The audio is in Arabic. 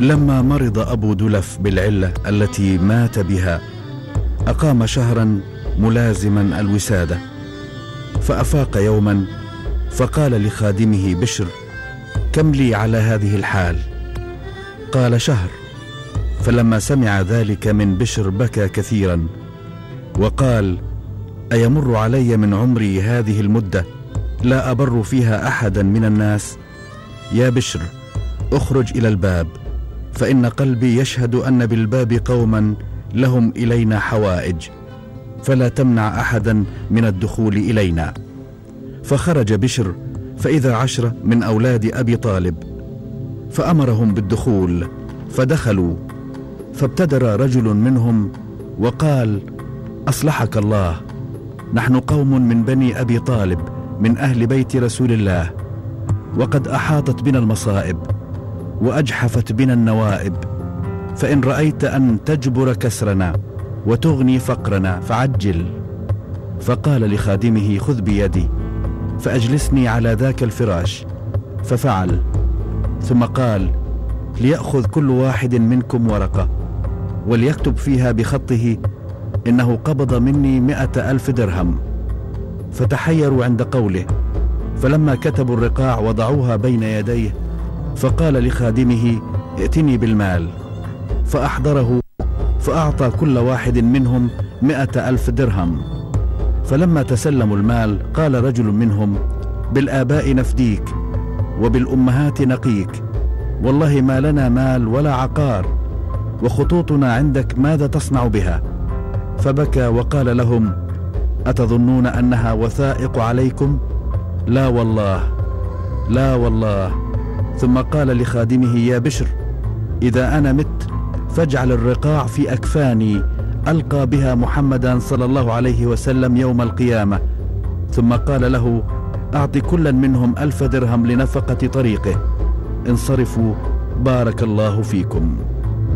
لما مرض أبو دلف بالعلة التي مات بها أقام شهرا ملازما الوسادة، فأفاق يوما فقال لخادمه بشر: كم لي على هذه الحال؟ قال: شهر. فلما سمع ذلك من بشر بكى كثيرا وقال: أيمر علي من عمري هذه المدة لا أبر فيها أحدا من الناس؟ يا بشر، اخرج إلى الباب، فإن قلبي يشهد أن بالباب قوما لهم إلينا حوائج، فلا تمنع أحدا من الدخول إلينا. فخرج بشر فإذا 10 من أولاد أبي طالب، فأمرهم بالدخول، فدخلوا، فابتدر رجل منهم وقال: أصلحك الله، نحن قوم من بني أبي طالب من أهل بيت رسول الله، وقد أحاطت بنا المصائب وأجحفت بنا النوائب، فإن رأيت أن تجبر كسرنا وتغني فقرنا فعجل. فقال لخادمه: خذ بيدي فأجلسني على ذاك الفراش، ففعل. ثم قال: ليأخذ كل واحد منكم ورقة وليكتب فيها بخطه إنه قبض مني 100,000 درهم. فتحيروا عند قوله، فلما كتبوا الرقاع وضعوها بين يديه، فقال لخادمه: ائتني بالمال. فأحضره فأعطى كل واحد منهم 100,000 درهم. فلما تسلموا المال قال رجل منهم: بالآباء نفديك وبالأمهات نقيك، والله ما لنا مال ولا عقار، وخطوطنا عندك ماذا تصنع بها؟ فبكى وقال لهم: أتظنون أنها وثائق عليكم؟ لا والله، لا والله. ثم قال لخادمه: يا بشر، إذا أنا مت فاجعل الرقاع في أكفاني ألقى بها محمدا صلى الله عليه وسلم يوم القيامة. ثم قال له: أعطي كلا منهم 1000 درهم لنفقة طريقه، انصرفوا، بارك الله فيكم.